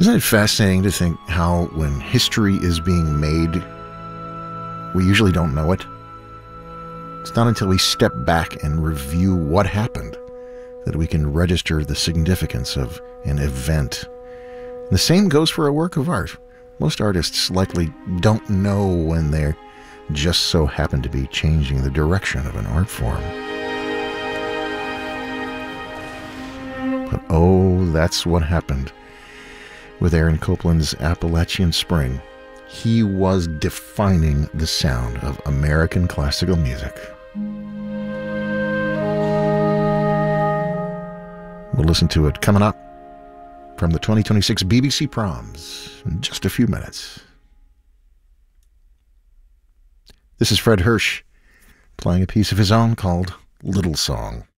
Isn't it fascinating to think how, when history is being made, we usually don't know it? It's not until we step back and review what happened that we can register the significance of an event. And the same goes for a work of art. Most artists likely don't know when they just so happen to be changing the direction of an art form. But oh, that's what happened with Aaron Copland's Appalachian Spring. He was defining the sound of American classical music. We'll listen to it coming up from the 2026 BBC Proms in just a few minutes. This is Fred Hersch playing a piece of his own called Little Song.